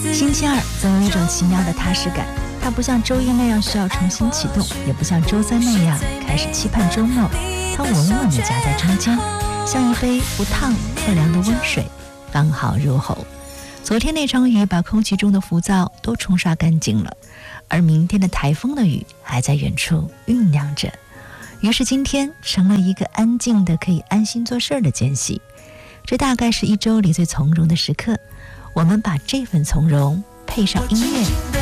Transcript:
星期二总有一种奇妙的踏实感，它不像周一那样需要重新启动，也不像周三那样开始期盼周末，它稳稳地夹在中间，像一杯不烫不凉的温水，刚好入喉。昨天那场雨把空气中的浮躁都冲刷干净了，而明天的台风的雨还在远处酝酿着，于是今天成了一个安静的可以安心做事的间隙。这大概是一周里最从容的时刻，我们把这份从容配上音乐，